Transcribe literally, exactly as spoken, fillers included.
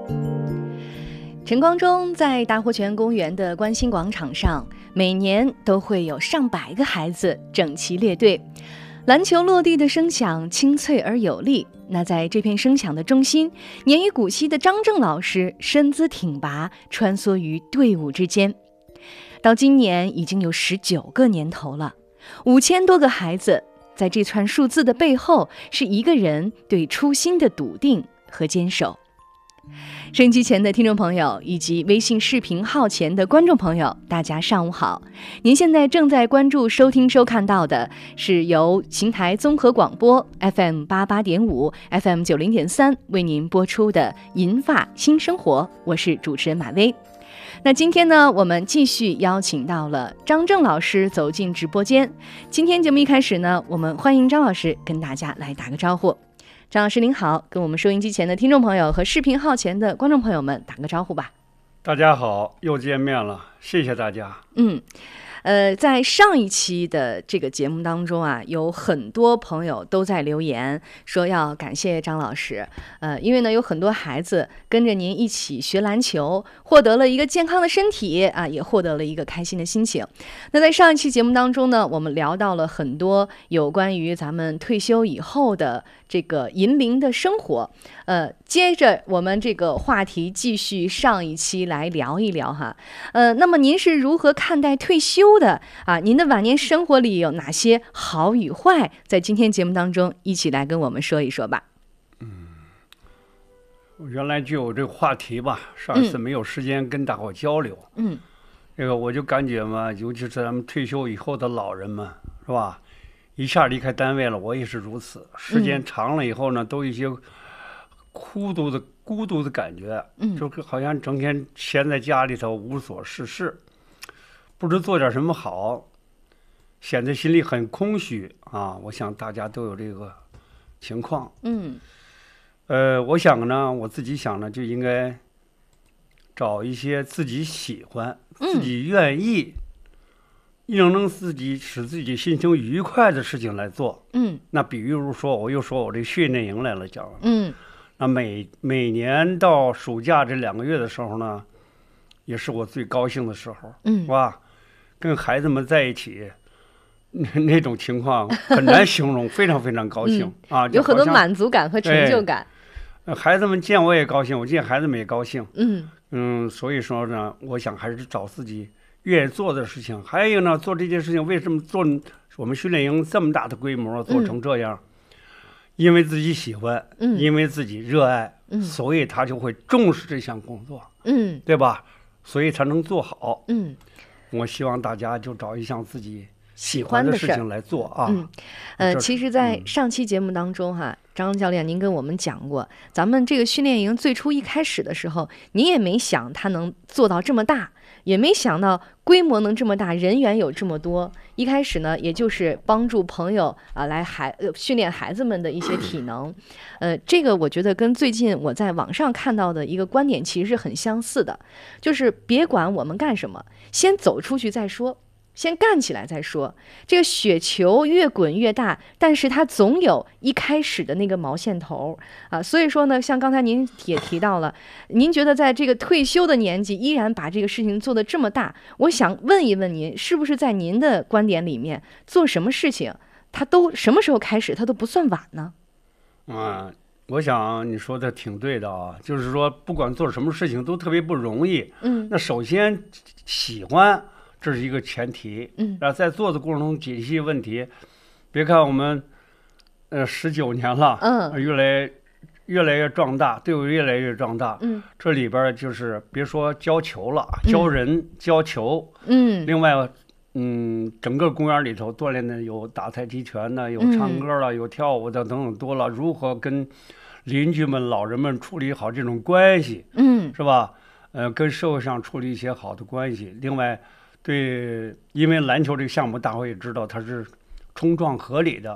晨光中，在大活泉公园的观星广场上，每年都会有上百个孩子整齐列队，篮球落地的声响清脆而有力。那在这片声响的中心，年逾古稀的张正老师身姿挺拔，穿梭于队伍之间。到今年已经有十九个年头了，五千多个孩子，在这串数字的背后，是一个人对初心的笃定和坚守。收音机前的听众朋友以及微信视频号前的观众朋友，大家上午好。您现在正在关注收听收看到的是由邢台综合广播 F M 八八点五 F M 九零点三为您播出的银发新生活，我是主持人马薇。那今天呢，我们继续邀请到了张正老师走进直播间。今天节目一开始呢，我们欢迎张老师跟大家来打个招呼。张老师您好，跟我们收音机前的听众朋友和视频号前的观众朋友们打个招呼吧。 大家好，又见面了，谢谢大家。 嗯，呃，在上一期的这个节目当中啊，有很多朋友都在留言说要感谢张老师，呃，因为呢有很多孩子跟着您一起学篮球，获得了一个健康的身体啊，也获得了一个开心的心情。那在上一期节目当中呢，我们聊到了很多有关于咱们退休以后的这个银龄的生活，呃，接着我们这个话题继续上一期来聊一聊哈，呃，那么您是如何看待退休的啊？您的晚年生活里有哪些好与坏？在今天节目当中一起来跟我们说一说吧。 嗯，我原来就有这个话题吧，上一次没有时间跟大伙交流。嗯，这个我就感觉嘛，尤其是咱们退休以后的老人们，是吧？一下离开单位了，我也是如此。时间长了以后呢，嗯、都有一些孤独的孤独的感觉，嗯，就是好像整天闲在家里头无所事事，不知做点什么好，显得心里很空虚啊。我想大家都有这个情况，嗯，呃，我想呢，我自己想呢，就应该找一些自己喜欢、自己愿意。嗯又能自己使自己心情愉快的事情来做，嗯，那比如说，我又说我这训练营来了讲，嗯，那每每年到暑假这两个月的时候呢，也是我最高兴的时候，嗯，哇，跟孩子们在一起，那那种情况很难形容，非常非常高兴、嗯、啊， 有很多满足感和成就感。 孩子们见我也高兴，我见孩子们也高兴，嗯嗯，所以说呢，我想还是找自己愿意做的事情。还有呢，做这件事情为什么做我们训练营这么大的规模做成这样、嗯、因为自己喜欢、嗯、因为自己热爱、嗯、所以他就会重视这项工作，嗯，对吧？所以才能做好。嗯，我希望大家就找一项自己喜欢的事情来做啊。 嗯，呃，其实在上期节目当中哈、嗯、张教练您跟我们讲过，咱们这个训练营最初一开始的时候，您也没想它能做到这么大，也没想到规模能这么大，人员有这么多。一开始呢，也就是帮助朋友啊来孩、呃、训练孩子们的一些体能。呃，这个我觉得跟最近我在网上看到的一个观点其实是很相似的，就是别管我们干什么，先走出去再说。先干起来再说。这个雪球越滚越大，但是它总有一开始的那个毛线头啊。所以说呢，像刚才您也提到了，您觉得在这个退休的年纪依然把这个事情做得这么大，我想问一问您，是不是在您的观点里面，做什么事情它都什么时候开始它都不算晚呢？ 嗯，我想你说的挺对的啊，就是说不管做什么事情都特别不容易。嗯，那首先喜欢。这是一个前提，嗯，然后在做的过程中解析问题。别看我们，呃，十九年了，嗯，越来越来越壮大，队伍越来越壮大，嗯，这里边就是别说教球了，嗯、教人、教球，嗯，另外，嗯，整个公园里头锻炼的有打太极拳的，有唱歌了，嗯、有跳舞的等等多了。如何跟邻居们、老人们处理好这种关系，嗯，是吧？呃，跟社会上处理一些好的关系。另外。对，因为篮球这个项目，大伙也知道它是冲撞合理的，